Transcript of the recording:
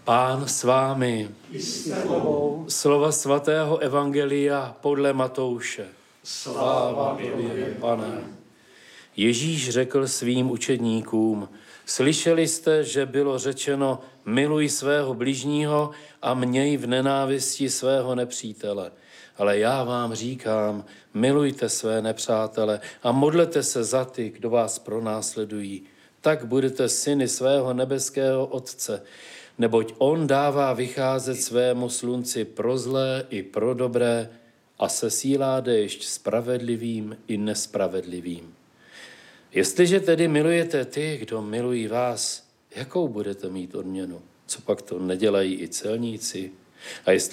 Pán s vámi. Slova svatého evangelia podle Matouše. Sláva tobě, Pane. Ježíš řekl svým učedníkům: Slyšeli jste, že bylo řečeno, miluj svého bližního a měj v nenávisti svého nepřítele. Ale já vám říkám, milujte své nepřátele a modlete se za ty, kdo vás pronásledují. Tak budete syny svého nebeského Otce, neboť on dává vycházet svému slunci pro zlé i pro dobré a sesílá déšť spravedlivým i nespravedlivým. Jestliže tedy milujete ty, kdo milují vás, jakou budete mít odměnu? Co pak to nedělají i celníci? A jestli